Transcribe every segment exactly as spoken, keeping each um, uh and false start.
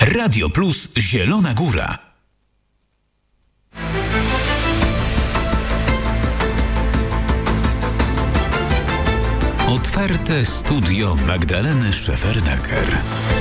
Radio Plus Zielona Góra. Otwarte studio Magdaleny Szefernaker.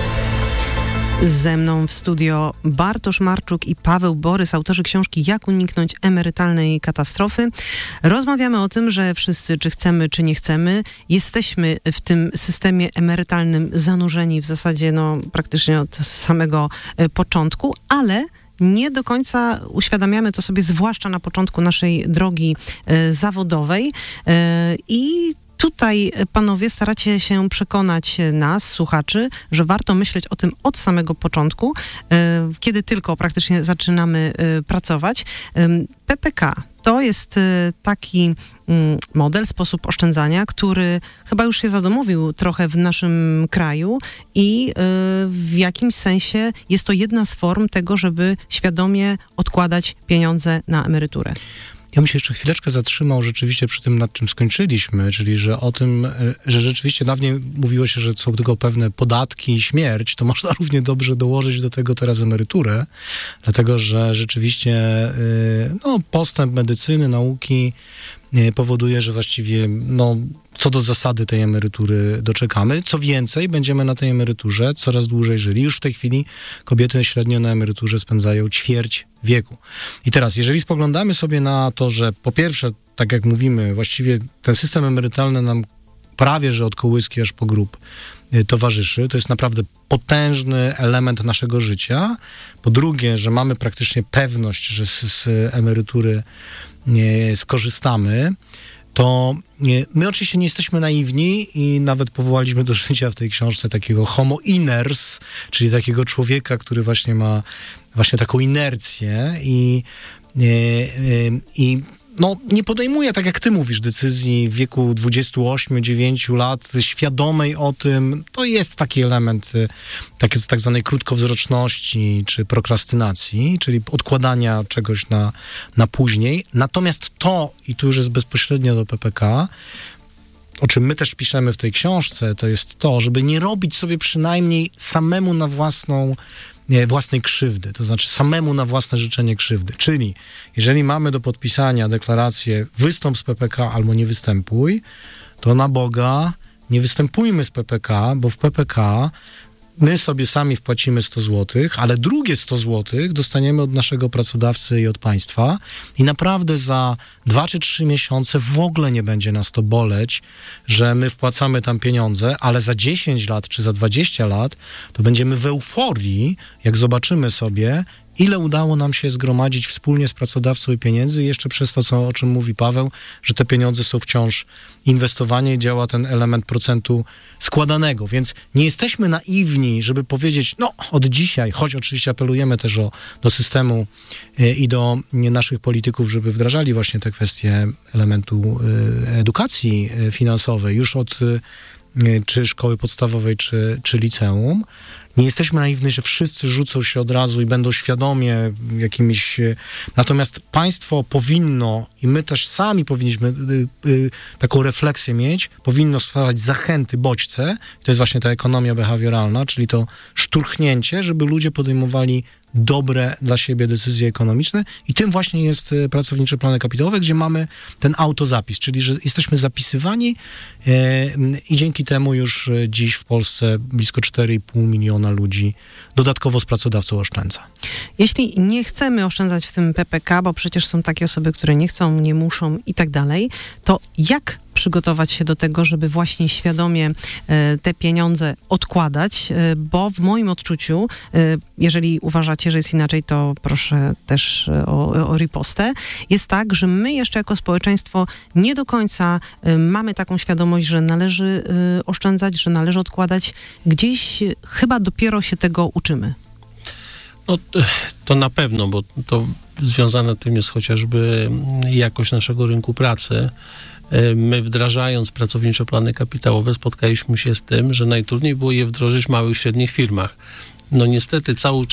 Ze mną w studio Bartosz Marczuk i Paweł Borys, autorzy książki Jak uniknąć emerytalnej katastrofy. Rozmawiamy o tym, że wszyscy, czy chcemy, czy nie chcemy, jesteśmy w tym systemie emerytalnym zanurzeni w zasadzie no, praktycznie od samego e, początku, ale nie do końca uświadamiamy to sobie, zwłaszcza na początku naszej drogi e, zawodowej e, i tutaj, panowie, staracie się przekonać nas, słuchaczy, że warto myśleć o tym od samego początku, kiedy tylko praktycznie zaczynamy pracować. P P K to jest taki model, sposób oszczędzania, który chyba już się zadomowił trochę w naszym kraju i w jakimś sensie jest to jedna z form tego, żeby świadomie odkładać pieniądze na emeryturę. Ja bym się jeszcze chwileczkę zatrzymał rzeczywiście przy tym, nad czym skończyliśmy, czyli że o tym, że rzeczywiście dawniej mówiło się, że są tylko pewne podatki i śmierć, to można równie dobrze dołożyć do tego teraz emeryturę, dlatego że rzeczywiście no, postęp medycyny, nauki powoduje, że właściwie no, co do zasady tej emerytury doczekamy. Co więcej, będziemy na tej emeryturze coraz dłużej żyli. Już w tej chwili kobiety średnio na emeryturze spędzają ćwierć wieku. I teraz, jeżeli spoglądamy sobie na to, że po pierwsze, tak jak mówimy, właściwie ten system emerytalny nam prawie, że od kołyski aż po grób towarzyszy. To jest naprawdę potężny element naszego życia. Po drugie, że mamy praktycznie pewność, że z, z emerytury nie skorzystamy, to nie, my oczywiście nie jesteśmy naiwni i nawet powołaliśmy do życia w tej książce takiego homo iners, czyli takiego człowieka, który właśnie ma właśnie taką inercję i, i, i no, nie podejmuje, tak jak ty mówisz, decyzji w wieku dwudziestu ośmiu dziewięciu lat, świadomej o tym. To jest taki element tak, tak zwanej krótkowzroczności czy prokrastynacji, czyli odkładania czegoś na, na później. Natomiast to, i tu już jest bezpośrednio do P P K, o czym my też piszemy w tej książce, to jest to, żeby nie robić sobie przynajmniej samemu na własną Nie, własnej krzywdy, to znaczy samemu na własne życzenie krzywdy. Czyli jeżeli mamy do podpisania deklarację wystąp z P P K albo nie występuj, to na Boga nie występujmy z P P K, bo w P P K my sobie sami wpłacimy sto złotych, ale drugie sto złotych dostaniemy od naszego pracodawcy i od państwa i naprawdę za dwa czy trzy miesiące w ogóle nie będzie nas to boleć, że my wpłacamy tam pieniądze, ale za dziesięć lat czy za dwadzieścia lat to będziemy w euforii, jak zobaczymy sobie, ile udało nam się zgromadzić wspólnie z pracodawcą i pieniędzy i jeszcze przez to, co, o czym mówi Paweł, że te pieniądze są wciąż inwestowanie i działa ten element procentu składanego. Więc nie jesteśmy naiwni, żeby powiedzieć, no od dzisiaj, choć oczywiście apelujemy też o, do systemu y, i do y, naszych polityków, żeby wdrażali właśnie te kwestie elementu y, edukacji y, finansowej już od y, czy szkoły podstawowej, czy, czy liceum. Nie jesteśmy naiwni, że wszyscy rzucą się od razu i będą świadomie jakimiś... Natomiast państwo powinno, i my też sami powinniśmy y, y, taką refleksję mieć, powinno stwarzać zachęty, bodźce. To jest właśnie ta ekonomia behawioralna, czyli to szturchnięcie, żeby ludzie podejmowali dobre dla siebie decyzje ekonomiczne i tym właśnie jest pracownicze plany kapitałowe, gdzie mamy ten autozapis, czyli że jesteśmy zapisywani e, i dzięki temu już dziś w Polsce blisko cztery i pół miliona ludzi dodatkowo z pracodawcą oszczędza. Jeśli nie chcemy oszczędzać w tym P P K, bo przecież są takie osoby, które nie chcą, nie muszą i tak dalej, to jak przygotować się do tego, żeby właśnie świadomie e, te pieniądze odkładać, e, bo w moim odczuciu, e, jeżeli uważacie, że jest inaczej, to proszę też o, o ripostę, jest tak, że my jeszcze jako społeczeństwo nie do końca e, mamy taką świadomość, że należy e, oszczędzać, że należy odkładać. Gdzieś e, chyba dopiero się tego uczymy. No to na pewno, bo to związane tym jest chociażby jakość naszego rynku pracy. My wdrażając pracownicze plany kapitałowe spotkaliśmy się z tym, że najtrudniej było je wdrożyć w małych i średnich firmach. No niestety cały